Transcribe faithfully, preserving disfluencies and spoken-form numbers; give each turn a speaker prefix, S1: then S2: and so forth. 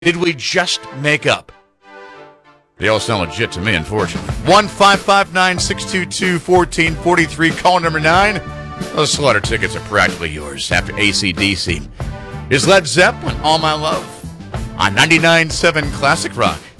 S1: did we just make up? They all sound legit to me, unfortunately. one five five nine, six two two, one four four three, call number nine. Those Slaughter tickets are practically yours after A C D C. Is Led Zeppelin, All My Love, on ninety-nine point seven Classic Rock.